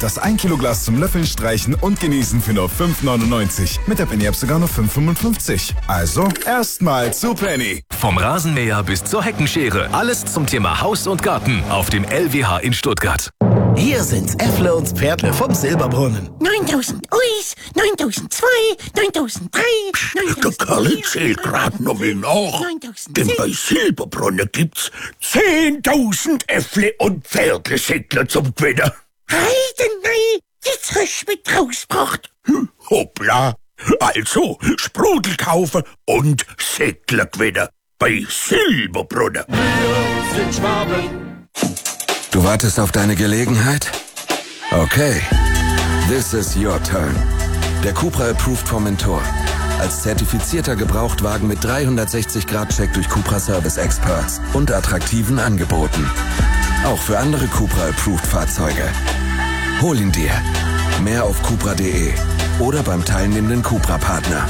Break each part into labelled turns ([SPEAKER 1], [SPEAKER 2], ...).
[SPEAKER 1] das 1 Kilo Glas zum Löffeln, Streichen und Genießen für nur 5,99. Mit der Penny-App sogar nur 5,55. Also erstmal zu Penny.
[SPEAKER 2] Vom Rasenmäher bis zur Heckenschere. Alles zum Thema Haus und Garten auf dem LWH in Stuttgart.
[SPEAKER 3] Hier sind's Äffle und Pferdle vom Silberbrunnen.
[SPEAKER 4] 9000 Uis, 9002, 9003,
[SPEAKER 3] Der Kerl zählt grad noch mal nach. Denn bei Silberbrunnen gibt's 10.000 Äffle und Pferdle-Säckler zum Gewinnen.
[SPEAKER 4] Heidenei, jetzt hast du mich rausgebracht.
[SPEAKER 3] Hoppla. Also, Sprudel kaufen und Säckler gewinnen. Bei Silberbrunnen.
[SPEAKER 5] Wir sind Schwaben.
[SPEAKER 6] Du wartest auf deine Gelegenheit? Okay. This is your turn. Der Cupra Approved Formentor. Als zertifizierter Gebrauchtwagen mit 360-Grad-Check durch Cupra Service Experts und attraktiven Angeboten. Auch für andere Cupra Approved Fahrzeuge. Hol ihn dir. Mehr auf cupra.de oder beim teilnehmenden Cupra-Partner.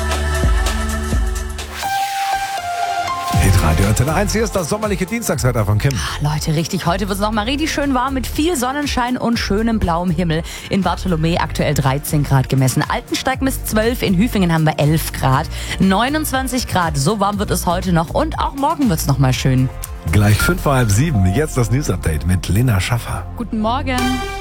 [SPEAKER 7] Hitradio Antenne 1, hier ist das sommerliche Dienstagswetter von Kim.
[SPEAKER 8] Leute, richtig, heute wird es nochmal richtig schön warm mit viel Sonnenschein und schönem blauem Himmel. In Bartholomä aktuell 13 Grad gemessen. Altensteig bis 12, in Hüfingen haben wir 11 Grad. 29 Grad, so warm wird es heute noch und auch morgen wird es nochmal schön.
[SPEAKER 7] Gleich 5:30, jetzt das News-Update mit Lena Schaffer.
[SPEAKER 9] Guten Morgen.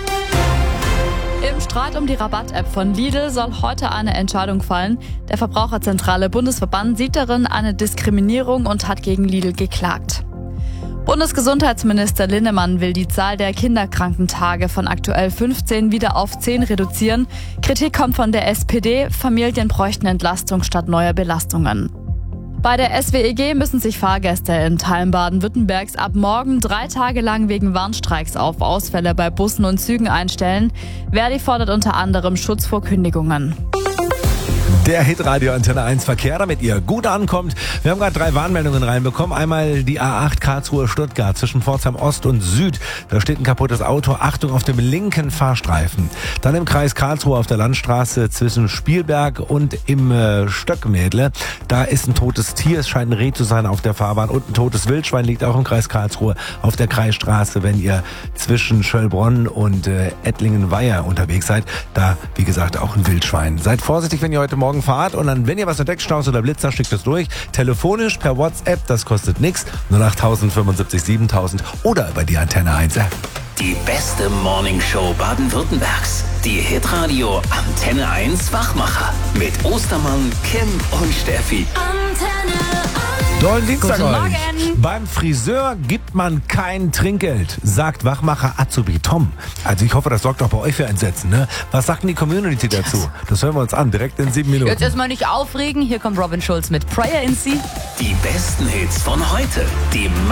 [SPEAKER 9] Im Streit um die Rabatt-App von Lidl soll heute eine Entscheidung fallen. Der Verbraucherzentrale Bundesverband sieht darin eine Diskriminierung und hat gegen Lidl geklagt. Bundesgesundheitsminister Linnemann will die Zahl der Kinderkrankentage von aktuell 15 wieder auf 10 reduzieren. Kritik kommt von der SPD, Familien bräuchten Entlastung statt neuer Belastungen. Bei der SWEG müssen sich Fahrgäste in Teilen Baden-Württembergs ab morgen 3 Tage lang wegen Warnstreiks auf Ausfälle bei Bussen und Zügen einstellen. Verdi fordert unter anderem Schutz vor Kündigungen.
[SPEAKER 7] Der Hitradio Antenne 1 Verkehr, damit ihr gut ankommt. Wir haben gerade 3 Warnmeldungen reinbekommen. Einmal die A8 Karlsruhe-Stuttgart zwischen Pforzheim Ost und Süd. Da steht ein kaputtes Auto. Achtung auf dem linken Fahrstreifen. Dann im Kreis Karlsruhe auf der Landstraße zwischen Spielberg und im Stöckmädle. Da ist ein totes Tier. Es scheint ein Reh zu sein auf der Fahrbahn. Und ein totes Wildschwein liegt auch im Kreis Karlsruhe auf der Kreisstraße, wenn ihr zwischen Schöllbronn und Ettlingen-Weiher unterwegs seid. Da, wie gesagt, auch ein Wildschwein. Seid vorsichtig, wenn ihr heute Morgen fahrt und dann, wenn ihr was entdeckt, Staus oder Blitzer, schickt es durch. Telefonisch per WhatsApp, das kostet nichts. 08000 75 7000 oder über die Antenne 1 App.
[SPEAKER 2] Die beste Morningshow Baden-Württembergs. Die Hitradio Antenne 1 Wachmacher. Mit Ostermann, Kim und Steffi.
[SPEAKER 8] Antenne 1.
[SPEAKER 7] Dollen Dienstag
[SPEAKER 8] Guten
[SPEAKER 7] euch.
[SPEAKER 8] Morgen.
[SPEAKER 7] Beim Friseur gibt man kein Trinkgeld, sagt Wachmacher Azubi Tom. Also ich hoffe, das sorgt auch bei euch für Entsetzen, ne? Was sagt denn die Community dazu? Das hören wir uns an, direkt in 7 Minuten.
[SPEAKER 8] Jetzt erstmal nicht aufregen, hier kommt Robin Schulz mit Prayer in Sea.
[SPEAKER 2] Die besten Hits von heute. Die